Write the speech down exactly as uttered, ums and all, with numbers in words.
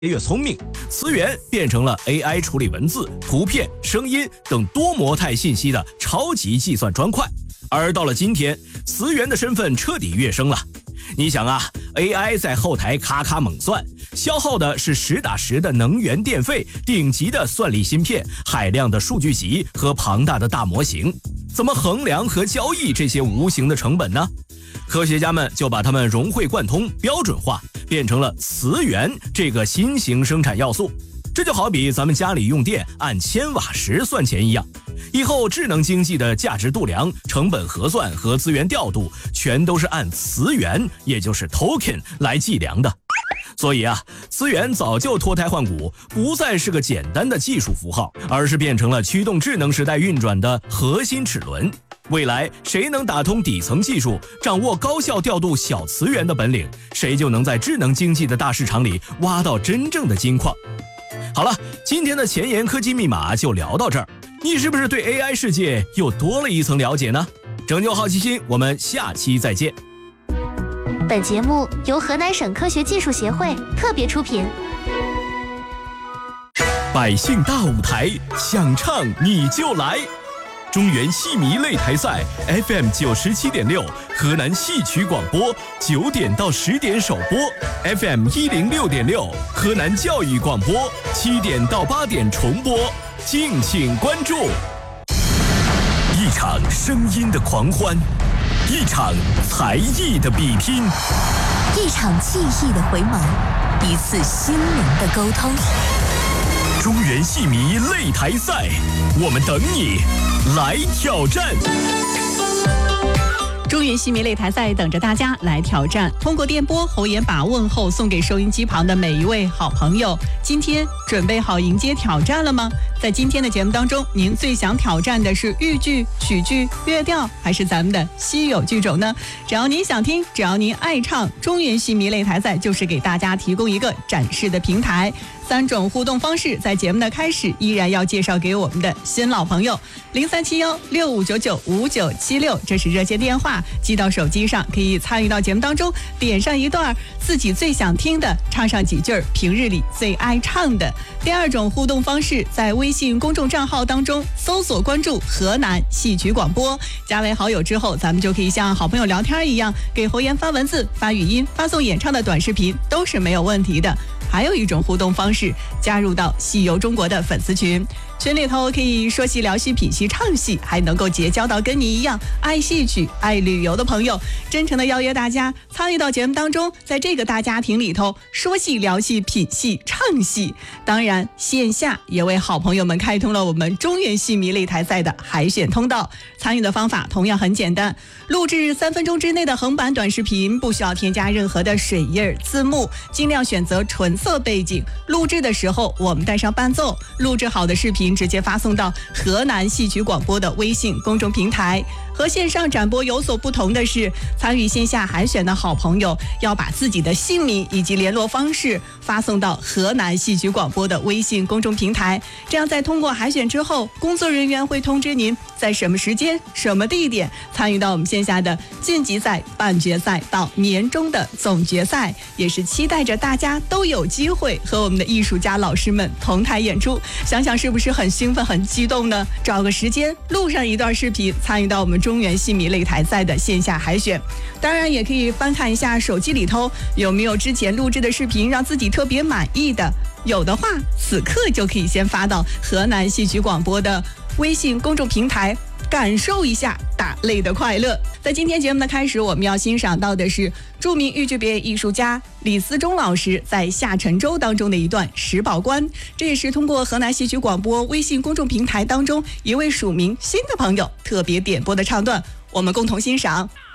越聪明，词源变成了 A I 处理文字、图片、声音等多模态信息的超级计算砖块。而到了今天，词源的身份彻底跃升了。你想啊 ，A I 在后台咔咔猛算，消耗的是实打实的能源电费、顶级的算力芯片、海量的数据集和庞大的大模型，怎么衡量和交易这些无形的成本呢？科学家们就把它们融会贯通、标准化，变成了词源这个新型生产要素。这就好比咱们家里用电按千瓦时算钱一样，以后智能经济的价值度量、成本核算和资源调度，全都是按词源，也就是 token 来计量的。所以啊，词源早就脱胎换骨，不再是个简单的技术符号，而是变成了驱动智能时代运转的核心齿轮。未来谁能打通底层技术，掌握高效调度小词源的本领，谁就能在智能经济的大市场里挖到真正的金矿。好了，今天的前沿科技密码就聊到这儿，你是不是对 A I 世界又多了一层了解呢？拯救好奇心，我们下期再见。 本节目由河南省科学技术协会特别出品。 百姓大舞台，想唱你就来。中原戏迷擂台赛 F M 九十七点六，河南戏曲广播九点到十点首播 ，F M 一零六点六，河南教育广播七点到八点重播，敬请关注。一场声音的狂欢，一场才艺的比拼， 一场记忆的回眸，一次心灵的沟通。 中原戏迷擂台赛，我们等你来挑战。 中原戏迷擂台赛等着大家来挑战。通过电波，侯岩把问候送给收音机旁的每一位好朋友。今天准备好迎接挑战了吗？在今天的节目当中，您最想挑战的是豫剧、曲剧、乐调，还是咱们的稀有剧种呢？只要您想听，只要您爱唱，中原戏迷擂台赛就是给大家提供一个展示的平台。三种互动方式，在节目的开始依然要介绍给我们的新老朋友。零三七幺六五九九五九七六，这是热线电话，记到手机上，可以参与到节目当中，点上一段自己最想听的，唱上几句平日里最爱唱的。第二种互动方式，在微信公众账号当中搜索关注河南戏曲广播，加为好友之后，咱们就可以像好朋友聊天一样，给侯岩发文字、发语音、发送演唱的短视频，都是没有问题的。还有一种互动方式，加入到戏游中国的粉丝群，群里头可以说戏聊戏品戏唱戏，还能够结交到跟你一样爱戏曲爱旅游的朋友。真诚的邀约大家参与到节目当中，在这个大家庭里头说戏聊戏品戏唱戏。当然线下也为好朋友们开通了我们中原戏迷擂台赛的海选通道。参与的方法同样很简单，录制三分钟之内的横版短视频，不需要添加任何的水印字幕，尽量选择纯色背景。录制的时候我们带上伴奏，录制好的视频直接发送到河南戏曲广播的微信公众平台。和线上展播有所不同的是，参与线下海选的好朋友要把自己的姓名以及联络方式发送到河南戏曲广播的微信公众平台，这样在通过海选之后，工作人员会通知您在什么时间、什么地点参与到我们线下的晋级赛、半决赛到年终的总决赛，也是期待着大家都有机会和我们的艺术家老师们同台演出。想想是不是很兴奋、很激动呢？找个时间录上一段视频，参与到我们中原戏迷擂台赛的线下海选。当然也可以翻看一下手机里头有没有之前录制的视频让自己特别满意的，有的话此刻就可以先发到河南戏曲广播的微信公众平台，感受一下打擂的快乐。在今天节目的开始，我们要欣赏到的是著名豫剧表演艺术家李思忠老师在《下沉舟》当中的一段石宝观，这也是通过河南戏曲广播微信公众平台当中一位署名新的朋友特别点播的唱段，我们共同欣赏。